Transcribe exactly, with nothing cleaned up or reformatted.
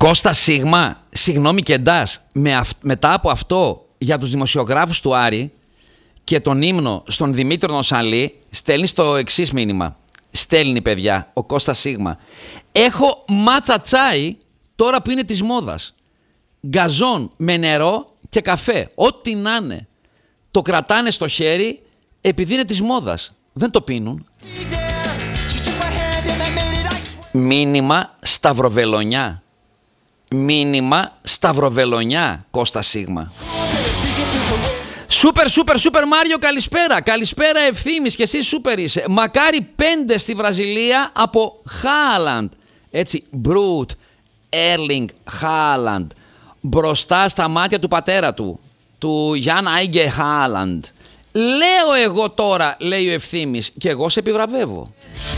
Κώστα Σίγμα, συγγνώμη Κεντάς, με αυ... μετά από αυτό για τους δημοσιογράφους του Άρη και τον ύμνο στον Δημήτρη Νοσαλή, στέλνει το εξής μήνυμα. Στέλνει, παιδιά, ο Κώστα Σίγμα. Έχω μάτσα τσάι τώρα που είναι της μόδας. Γκαζόν με νερό και καφέ. Ό,τι να είναι. Το κρατάνε στο χέρι επειδή είναι της μόδας. Δεν το πίνουν. Μήνυμα σταυροβελονιά. Μήνυμα σταυροβελονιά, Κώστα Σίγμα. Σούπερ, σούπερ, σούπερ Μάριο, καλησπέρα. Καλησπέρα Ευθύμης και εσύ σούπερ είσαι. Μακάρι πέντε στη Βραζιλία από Χάλαντ. Έτσι, Μπρουτ, Έρλινγκ, Χάλαντ. Μπροστά στα μάτια του πατέρα του, του Γιάν Άιγκε Χάλαντ. Λέω εγώ τώρα, λέει ο Ευθύμης, και εγώ σε επιβραβεύω.